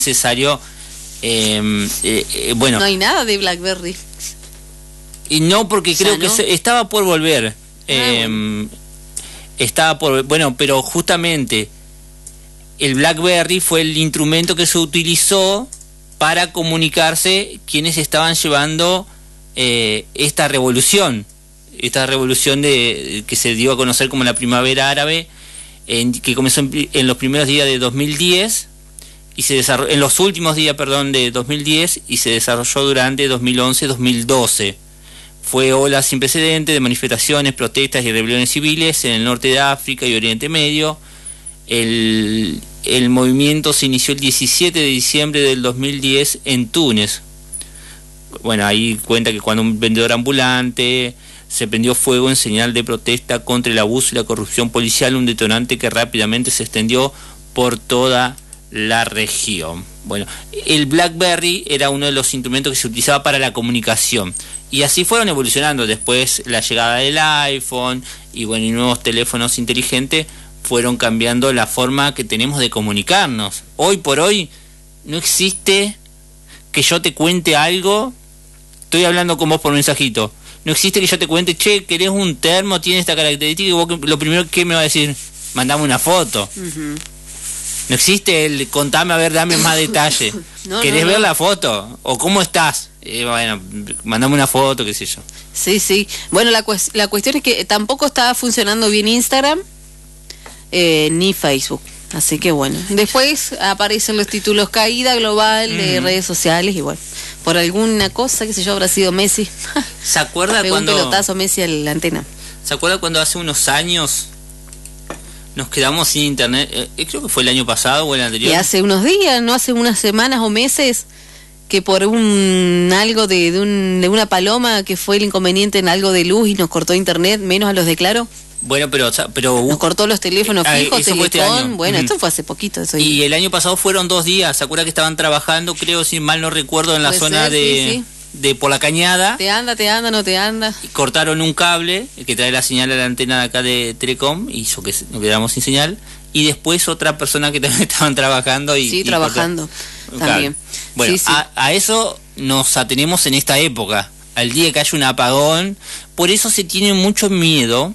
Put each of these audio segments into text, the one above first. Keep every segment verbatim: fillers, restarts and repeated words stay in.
necesario. Eh, eh, eh, bueno, no hay nada de BlackBerry. Y no, porque creo no. que se, estaba por volver. Ah, eh, bueno. Estaba por. Bueno, pero justamente el BlackBerry fue el instrumento que se utilizó para comunicarse quienes estaban llevando eh, esta revolución. Esta revolución de que se dio a conocer como la Primavera Árabe, en, que comenzó en, en los primeros días de dos mil diez y se desarrolló en los últimos días, perdón, de dos mil diez y se desarrolló durante dos mil once dos mil doce. Fue ola sin precedentes de manifestaciones, protestas y rebeliones civiles en el norte de África y Oriente Medio. El, el movimiento se inició el diecisiete de diciembre del dos mil diez en Túnez. Bueno, ahí cuenta que cuando un vendedor ambulante se prendió fuego en señal de protesta contra el abuso y la corrupción policial, un detonante que rápidamente se extendió por toda la región. Bueno, el BlackBerry era uno de los instrumentos que se utilizaba para la comunicación. Y así fueron evolucionando. Después la llegada del iPhone y bueno, y nuevos teléfonos inteligentes fueron cambiando la forma que tenemos de comunicarnos. Hoy por hoy no existe que yo te cuente algo. Estoy hablando con vos por mensajito. No existe que yo te cuente, che, querés un termo, tiene esta característica, y vos lo primero que me va a decir, mandame una foto. Uh-huh. No existe el contame, a ver, dame más detalle. no, ¿Querés no, no. ver la foto? ¿O cómo estás? Eh, bueno, mandame una foto, qué sé yo. Sí, sí. Bueno, la, cu- la cuestión es que tampoco estaba funcionando bien Instagram eh, ni Facebook. Así que bueno, después aparecen los títulos caída global de mm. redes sociales y bueno, por alguna cosa, qué sé yo, habrá sido Messi. ¿Se acuerda Pegó cuando un pelotazo Messi a la antena? ¿Se acuerda cuando hace unos años nos quedamos sin internet? Eh, creo que fue el año pasado o el anterior. Y hace unos días, no hace unas semanas o meses, que por un algo de, de, un, de una paloma que fue el inconveniente en algo de luz y nos cortó internet, menos a los de Claro. Bueno, pero... pero nos cortó los teléfonos eh, fijos, Telecom, este año. Bueno, uh-huh. esto fue hace poquito. Eso y el año pasado fueron dos días, ¿se acuerda que estaban trabajando, creo, si mal no recuerdo, en la Puede zona ser, de, sí, sí. de por la Cañada? Te anda, te anda, no te anda. Y cortaron un cable que trae la señal a la antena de acá de Telecom, y hizo que nos quedamos sin señal. Y después otra persona que también estaban trabajando y... Sí, y trabajando también. Bueno, sí, sí. A, a eso nos atenemos en esta época, al día que haya un apagón. Por eso se tiene mucho miedo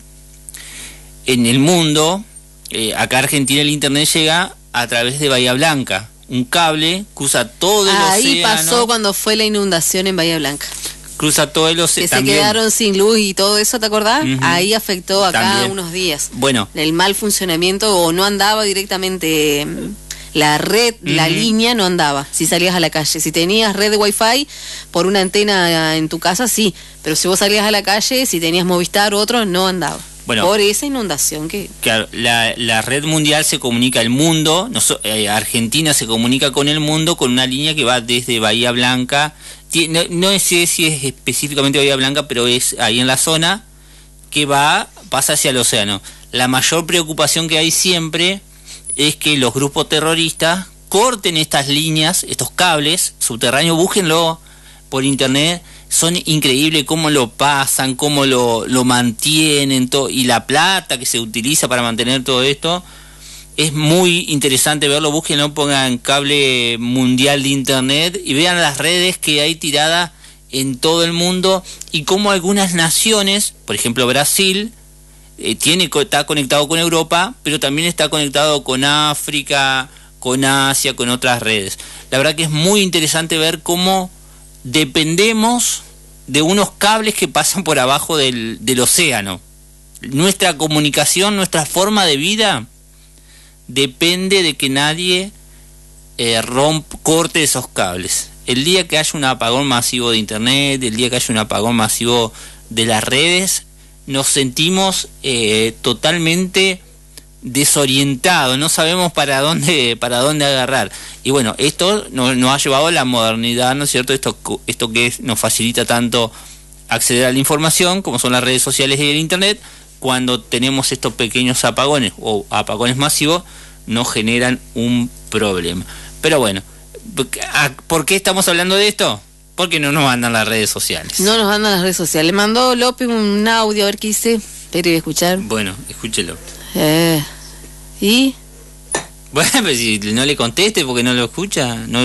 en el mundo. Eh, acá Argentina el internet llega a través de Bahía Blanca, un cable cruza todo el Ahí océano. Ahí pasó cuando fue la inundación en Bahía Blanca. Cruza todo el océano. Que se quedaron sin luz y todo eso, ¿te acordás? Uh-huh. Ahí afectó acá también unos días. Bueno. El mal funcionamiento, o no andaba directamente la red, uh-huh. la línea no andaba, si salías a la calle. Si tenías red de wifi por una antena en tu casa, sí. Pero si vos salías a la calle, si tenías Movistar u otro, no andaba. Bueno, por esa inundación que... Claro, la, la red mundial se comunica al mundo, no, eh, Argentina se comunica con el mundo con una línea que va desde Bahía Blanca, no, no sé si es específicamente Bahía Blanca, pero es ahí en la zona, que va, pasa hacia el océano. La mayor preocupación que hay siempre es que los grupos terroristas corten estas líneas, estos cables subterráneos, búsquenlo por internet. Son increíbles cómo lo pasan, cómo lo, lo mantienen, todo, y la plata que se utiliza para mantener todo esto. Es muy interesante verlo, búsquenlo, pongan cable mundial de internet y vean las redes que hay tiradas en todo el mundo y cómo algunas naciones, por ejemplo Brasil, eh, tiene, está conectado con Europa, pero también está conectado con África, con Asia, con otras redes. La verdad que es muy interesante ver cómo dependemos de unos cables que pasan por abajo del, del océano. Nuestra comunicación, nuestra forma de vida depende de que nadie eh, romp, corte esos cables. El día que haya un apagón masivo de internet, el día que haya un apagón masivo de las redes, nos sentimos eh, totalmente desorientados, no sabemos para dónde para dónde agarrar. Y bueno, esto nos, nos ha llevado a la modernidad, ¿no es cierto? Esto, esto que es, nos facilita tanto acceder a la información, como son las redes sociales y el internet. Cuando tenemos estos pequeños apagones o apagones masivos, nos generan un problema. Pero bueno, ¿por qué estamos hablando de esto? Porque no nos mandan las redes sociales. No nos mandan las redes sociales. Le mandó López un audio, a ver qué hice. Pero voy a escuchar. Bueno, escúchelo. Eh, ¿Y? Bueno, pero si no le conteste porque no lo escucha, no